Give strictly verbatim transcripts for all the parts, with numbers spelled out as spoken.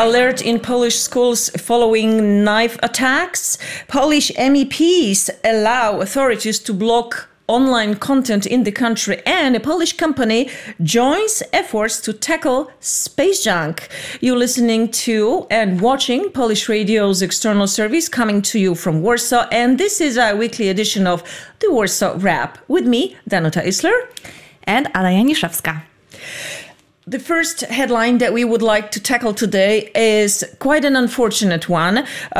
alert in Polish schools following knife attacks. Polish M E Ps allow authorities to block online content in the country, and a Polish company joins efforts to tackle space junk. You're listening to and watching Polish Radio's external service coming to you from Warsaw, and this is our weekly edition of the Warsaw Wrap. With me, Danuta Isler. And Ala Janiszewska. The first headline that we would like to tackle today is quite an unfortunate one.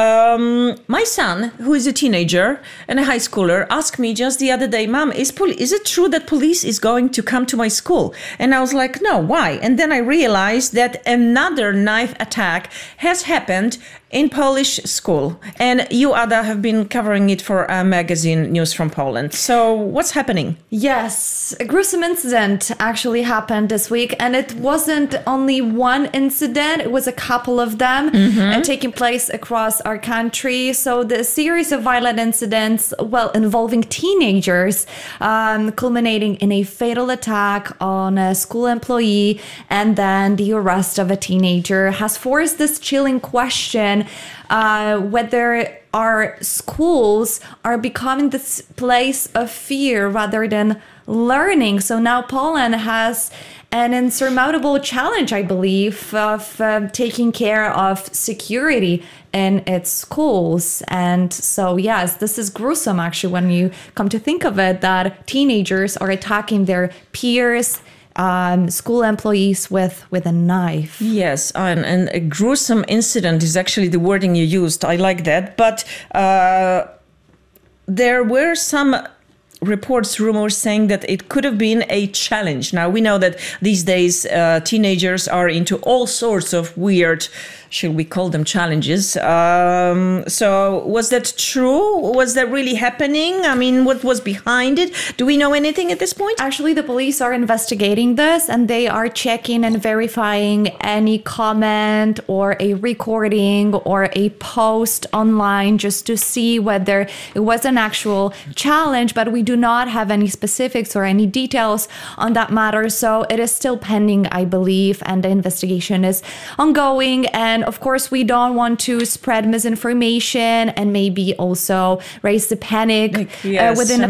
Um, my son, who is a teenager and a high schooler, asked me just the other day, Mom, is, poli- is it true that police is going to come to my school? And I was like, no, why? And then I realized that another knife attack has happened in Polish school. And you, Ada, have been covering it for a magazine, News from Poland. So what's happening? Yes, a gruesome incident actually happened this week. And it wasn't only one incident, it was a couple of them mm-hmm. and taking place across our country. So the series of violent incidents, well, involving teenagers, um, culminating in a fatal attack on a school employee and then the arrest of a teenager has forced this chilling question uh, whether our schools are becoming this place of fear rather than learning. So now Poland has an insurmountable challenge, I believe, of uh, taking care of security in its schools. And so, yes, this is gruesome, actually, when you come to think of it, that teenagers are attacking their peers, Um, school employees with, with a knife. Yes, and, and a gruesome incident is actually the wording you used. I like that. But uh, there were some reports, rumors saying that it could have been a challenge. Now, we know that these days uh, teenagers are into all sorts of weird, should we call them challenges? Um, so was that true? Was that really happening? I mean, what was behind it? Do we know anything at this point? Actually, the police are investigating this and they are checking and verifying any comment or a recording or a post online just to see whether it was an actual challenge, but we do not have any specifics or any details on that matter. So it is still pending, I believe, and the investigation is ongoing. And of course, we don't want to spread misinformation and maybe also raise the panic yes. uh, within